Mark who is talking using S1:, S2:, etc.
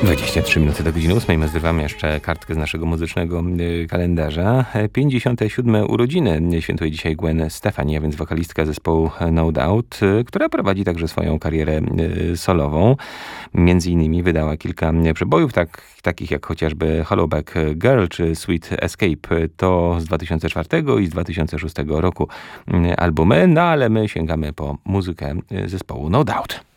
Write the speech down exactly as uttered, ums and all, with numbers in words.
S1: dwadzieścia trzy minuty do godziny ósmej. My zrywamy jeszcze kartkę z naszego muzycznego y, kalendarza. pięćdziesiąte siódme urodziny świętuje dzisiaj Gwen Stefani, a więc wokalistka zespołu No Doubt, y, która prowadzi także swoją karierę y, solową. Między innymi wydała kilka przebojów, tak, takich jak chociażby Hollowback Girl czy Sweet Escape. To z dwa tysiące czwartego i z dwa tysiące szóstego roku y, albumy, no ale my sięgamy po muzykę y, zespołu No Doubt.